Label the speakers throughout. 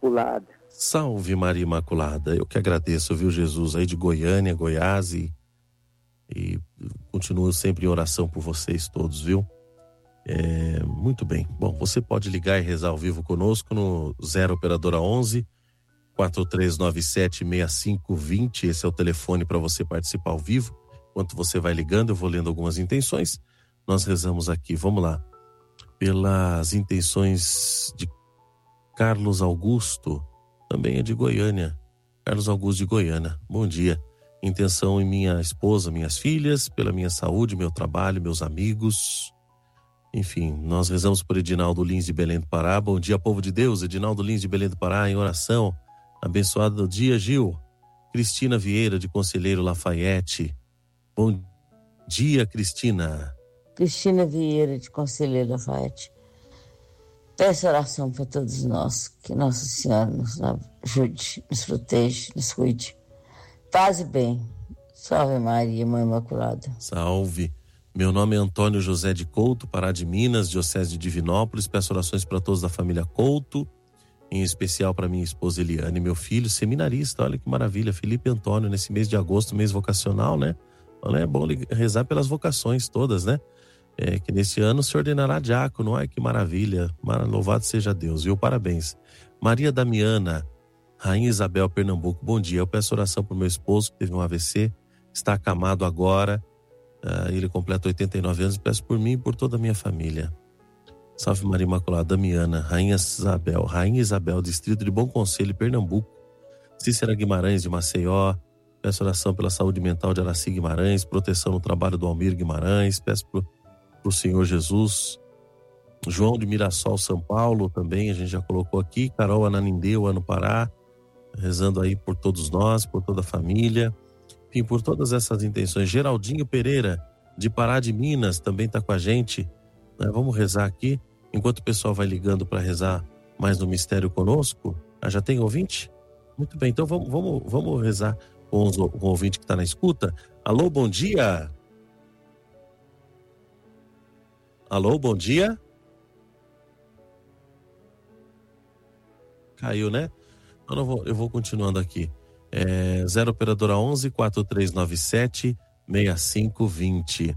Speaker 1: Imaculada.
Speaker 2: Salve Maria Imaculada. Eu que agradeço, viu, Jesus, aí de Goiânia, Goiás, e continuo sempre em oração por vocês todos, viu? Muito bem. Bom, você pode ligar e rezar ao vivo conosco no 0 operadora 11 4397 6520. Esse é o telefone para você participar ao vivo. Enquanto você vai ligando, eu vou lendo algumas intenções. Nós rezamos aqui, vamos lá. Pelas intenções de Carlos Augusto, também é de Goiânia. Carlos Augusto de Goiânia. Bom dia. Intenção em minha esposa, minhas filhas, pela minha saúde, meu trabalho, meus amigos. Enfim, nós rezamos por Edinaldo Lins de Belém do Pará. Bom dia, povo de Deus. Edinaldo Lins de Belém do Pará, em oração. Abençoado dia, Gil. Cristina Vieira de Conselheiro Lafayette. Bom dia, Cristina.
Speaker 3: Cristina Vieira de Conselheiro Lafayette. Peço oração para todos nós, que Nossa Senhora nos ajude, nos proteja, nos cuide. Paz e bem. Salve Maria, Mãe Imaculada.
Speaker 2: Salve. Meu nome é Antônio José de Couto, Pará de Minas, Diocese de Divinópolis. Peço orações para todos da família Couto, em especial para minha esposa Eliane e meu filho, seminarista. Olha que maravilha, Felipe Antônio, nesse mês de agosto, mês vocacional, né? Olha, é bom rezar pelas vocações todas, né? Que nesse ano se ordenará diácono. Ai, que maravilha. Louvado seja Deus, viu? Parabéns. Maria Damiana, Rainha Isabel, Pernambuco. Bom dia. Eu peço oração para o meu esposo, que teve um AVC, está acamado agora. Ele completa 89 anos. Peço por mim e por toda a minha família. Salve Maria Imaculada. Damiana, Rainha Isabel, Distrito de Bom Conselho, Pernambuco. Cícera Guimarães, de Maceió. Peço oração pela saúde mental de Araci Guimarães, proteção no trabalho do Almir Guimarães. Peço pro Senhor Jesus. João de Mirassol, São Paulo, também a gente já colocou aqui. Carol Ananindeu, no Pará, rezando aí por todos nós, por toda a família, enfim, por todas essas intenções. Geraldinho Pereira, de Pará de Minas, também está com a gente, né? Vamos rezar aqui, enquanto o pessoal vai ligando para rezar mais no mistério conosco. Já tem ouvinte? Muito bem, então vamos rezar com o ouvinte que está na escuta. Alô, bom dia. Alô, bom dia. Caiu, né? Eu vou continuando aqui. 0 operadora 11 4397 6520.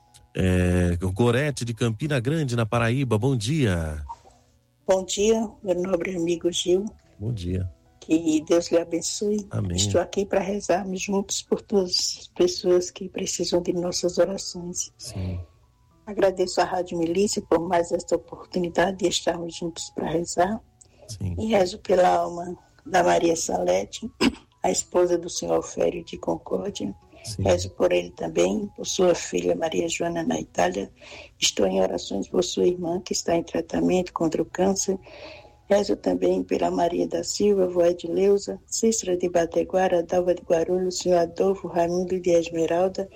Speaker 2: Gorete de Campina Grande, na Paraíba. Bom dia.
Speaker 4: Bom dia, meu nobre amigo Gil.
Speaker 2: Bom dia.
Speaker 4: Que Deus lhe abençoe.
Speaker 2: Amém.
Speaker 4: Estou aqui para rezarmos juntos por todas as pessoas que precisam de nossas orações.
Speaker 2: Sim.
Speaker 4: Agradeço à Rádio Milícia por mais esta oportunidade de estarmos juntos para rezar.
Speaker 2: Sim.
Speaker 4: E rezo pela alma da Maria Salete, a esposa do senhor Fério de Concórdia.
Speaker 2: Sim.
Speaker 4: Rezo por ele também, por sua filha Maria Joana na Itália. Estou em orações por sua irmã que está em tratamento contra o câncer. Rezo também pela Maria da Silva, vó Edileuza, Cícera de Bateguara, Dalva de Guarulhos, senhor Adolfo, Raimundo de Esmeralda,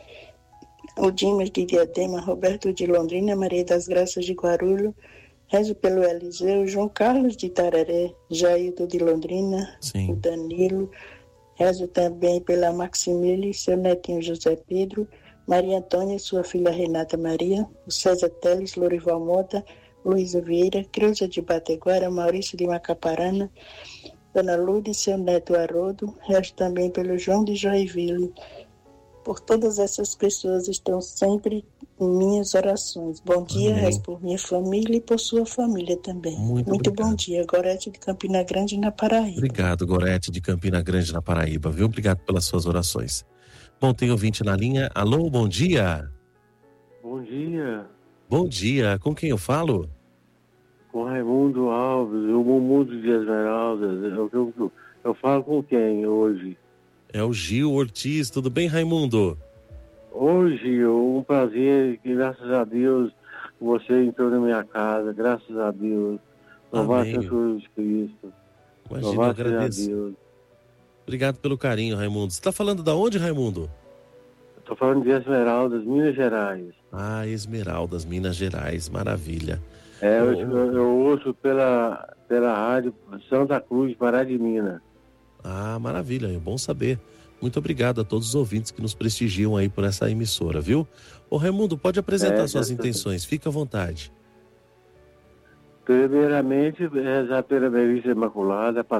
Speaker 4: o Dimas de Diadema, Roberto de Londrina, Maria das Graças de Guarulhos. Rezo pelo Eliseu, João Carlos de Tararé, Jaildo de Londrina,
Speaker 2: Sim.
Speaker 4: o Danilo. Rezo também pela Maximília, seu netinho José Pedro, Maria Antônia, sua filha Renata Maria, o César Teles, Lorival Mota, Luísa Vieira, Creuza de Bateguara, Maurício de Macaparana, Dona Lourdes, seu neto Haroldo. Rezo também pelo João de Joinville. Por todas essas pessoas estão sempre em minhas orações. Bom dia, rezo por minha família e por sua família também. Muito bom dia. Gorete de Campina Grande, na Paraíba.
Speaker 2: Obrigado, Gorete de Campina Grande, na Paraíba, viu? Obrigado pelas suas orações. Bom, tem ouvinte na linha. Alô, bom dia.
Speaker 5: Bom dia.
Speaker 2: Bom dia. Com quem eu falo?
Speaker 5: Com Raimundo Alves, o Mumudo de Esmeraldas. Eu falo com quem hoje?
Speaker 2: É o Gil Ortiz. Tudo bem, Raimundo?
Speaker 5: Hoje, um prazer, que graças a Deus você entrou na minha casa, graças a Deus. Louvado seja Jesus Cristo.
Speaker 2: Imagina, eu agradeço. Deus. Obrigado pelo carinho, Raimundo. Você está falando da onde, Raimundo?
Speaker 5: Estou falando de Esmeraldas, Minas Gerais.
Speaker 2: Ah, Esmeraldas, Minas Gerais, maravilha.
Speaker 5: Eu ouço pela rádio Santa Cruz, Pará de Minas.
Speaker 2: Ah, maravilha, é bom saber. Muito obrigado a todos os ouvintes que nos prestigiam aí por essa emissora, viu? Ô Raimundo, pode apresentar suas intenções, fica à vontade.
Speaker 5: Primeiramente, rezar pela Melissa Imaculada,